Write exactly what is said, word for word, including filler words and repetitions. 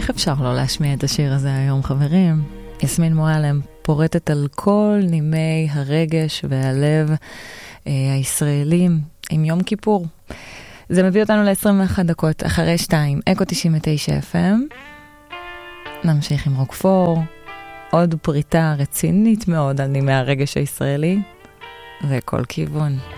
איך אפשר לא להשמיע את השיר הזה היום, חברים? יסמין מועלם פורטת על כל נימי הרגש והלב אה, הישראלים עם יום כיפור. זה מביא אותנו ל-עשרים ואחת דקות אחרי שתיים, אקו תשעים ותשע אף אם. נמשיך עם רוקפור, עוד פריטה רצינית מאוד על נימי הרגש הישראלי, וכל כיוון.